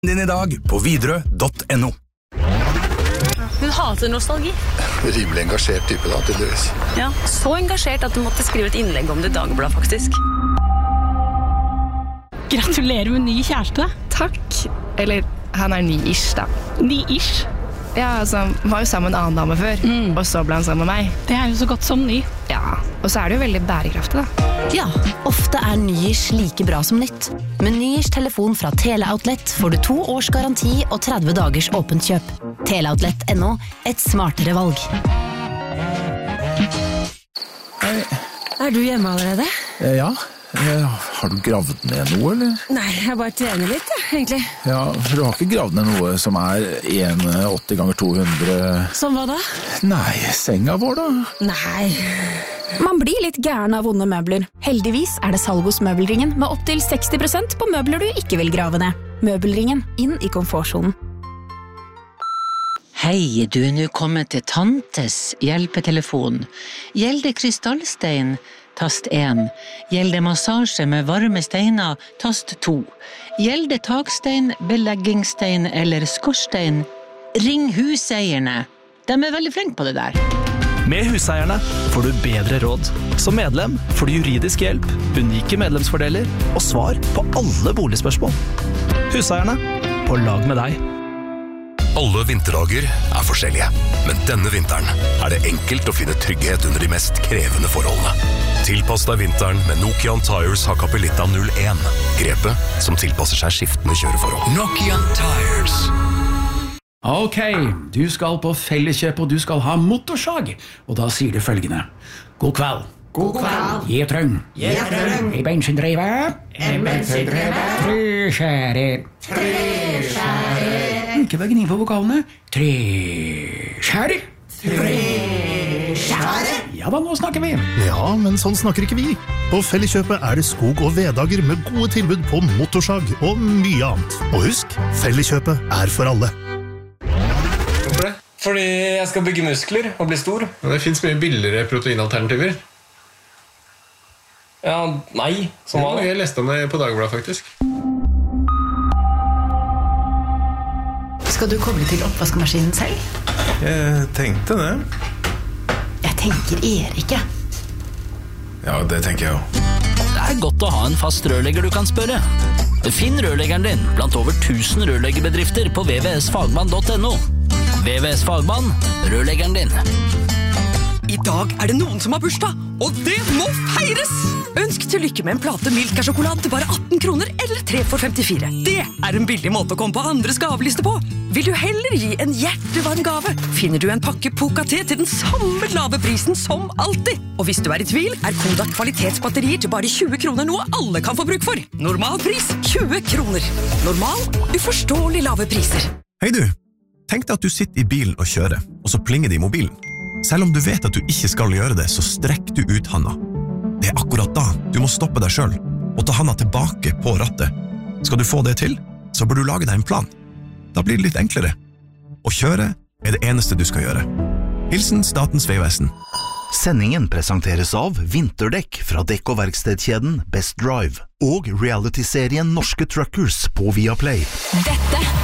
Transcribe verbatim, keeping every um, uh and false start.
din I dag på widerøe punktum no. Hun hater nostalgi. Rimelig engasjert type da, tydeligvis. Ja, så engasjert at du måtte skrive et innlegg om det I Dagbladet, faktisk. Gratulerer med ny kjæreste. Takk. Eller, han er ny-ish da. Ny-ish? Ja, altså, han var jo sammen med en annen dame før, mm. og så ble han sammen med meg. Det er jo så godt som ny. Ja, og så er det jo veldig bærekraftig da. Ja, ofte er ny-ish like bra som nytt. Med ny-ish telefon fra Teleoutlet får du to års garanti og tretti dagers åpent kjøp. Teleoutlet punktum no, et smartere valg. Hei. Er du hjemme allerede? Eh, ja. Eh, har du gravd ned noe, eller? Nei, jeg bare trener litt, ja, egentlig. Ja, for du har ikke gravd ned noe som er en komma åtti ganger to hundre... Som hva da? Nei, senga vår da. Nei... Man blir litt gæren av vonde møbler. Heldigvis er det salg hos Møbelringen med opp til seksti prosent på møbler du ikke vil grave ned. Møbelringen, inn I komfortzonen. Hei, du er nå kommet til Tantes hjelpetelefon. Gjelder krystallstein, tast en. Gjelder massasje med varme steiner, tast to. Gjelder takstein, beleggingsstein eller skorstein, ring huseierne. De er veldig flinke på det der. Med Huseierne får du bedre råd. Som medlem får du juridisk hjelp, unike medlemsfordeler og svar på alle boligspørsmål. Huseierne, på lag med deg. Alle vinterdager er forskjellige, men denne vinteren er det enkelt å finne trygghet under de mest krevende forholdene. Tilpass deg vinteren med Nokian Tires Hakkapelitta null en. Grepet som tilpasser seg skiftende kjøreforhold. Nokian Tires. Ok, du skal på Felleskjøp og du skal ha motorsag, og da sier du følgende. God kveld. God kveld. Gjetrøng. Gjetrøng. I bensindrive. I bensindrive. Treskjære. Treskjære. Ikke vegg inn på vokalene. Treskjære. Treskjære. Ja da, nå snakker vi. Ja, men sånn snakker ikke vi. På Felleskjøpet er det skog- og veddager med gode tilbud på motorsag og mye annet. Og husk, Felleskjøpet er for alle. Hvorfor det? Fordi jeg skal bygge muskler og bli stor. Men det finnes mye billigere proteinalternativer. Ja, nei, som hva? Jeg leste om det på Dagbladet faktisk. Skal du koble til oppvaskmaskinen selv? Jeg tenkte det. Jeg tenker Erik. Ja, det tenker jeg også. Det er godt å ha en fast rørlegger du kan spørre. Finn rørleggeren din blant over tusen rørleggerbedrifter på w w w punktum fagmann punktum no. W W S Fagmann, rørleggeren din. I dag er det noen som har bursdag, og det må feires! Ønsk til lykke med en plate Milka-sjokolade til bare atten kroner eller tre for femtifire. Det er en billig måte å komme på andres gaveliste på. Vil du heller gi en hjertevarm gave, finner du en pakke Poca-te til den samme lave prisen som alltid. Og hvis du er I tvil, er Kodak kvalitetsbatterier til bare tjue kroner noe alle kan få bruk for. Normal pris tjue kroner. Normal, uforståelig lave priser. Hei du! Tenk deg at du sitter I bilen og kjører, og så plinger det I mobilen. Selv om du vet at du ikke skal gjøre det, så strekk du ut handa. Det er akkurat da du må stoppe deg selv, og ta handa tilbake på rattet. Skal du få det til, så bør du lage deg en plan. Da blir det litt enklere. Å kjøre er det eneste du skal gjøre. Hilsen Statens vegvesen. Sendingen presenteres av Vinterdekk fra dekk- og verkstedkjeden Best Drive og reality-serien Norske Truckers på Viaplay. Dette